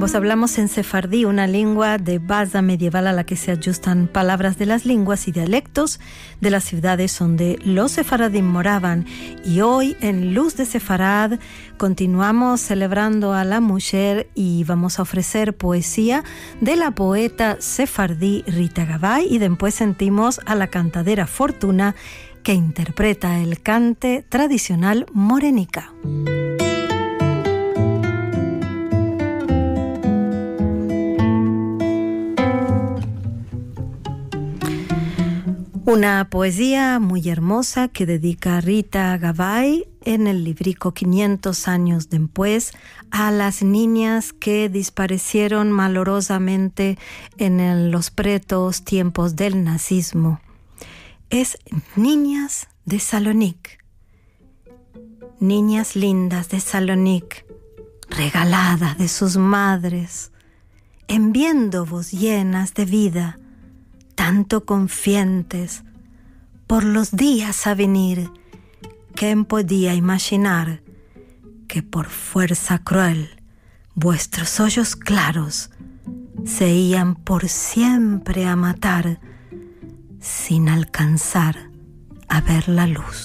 Vos hablamos en sefardí, una lengua de base medieval a la que se ajustan palabras de las lenguas y dialectos de las ciudades donde los sefaradim moraban. Y hoy en Luz de Sefarad continuamos celebrando a la mujer y vamos a ofrecer poesía de la poeta sefardí Rita Gavay, y después sentimos a la cantadera Fortuna que interpreta el cante tradicional morenica. Una poesía muy hermosa que dedica Rita Gavay en el librico 500 años después a las niñas que desaparecieron malorosamente en los pretos tiempos del nazismo. Es Niñas de Salonic, niñas lindas de Salonic, regaladas de sus madres, enviándoos llenas de vida, tanto confiantes por los días a venir. ¿Quién podía imaginar que por fuerza cruel vuestros ojos claros se iban por siempre a matar sin alcanzar a ver la luz?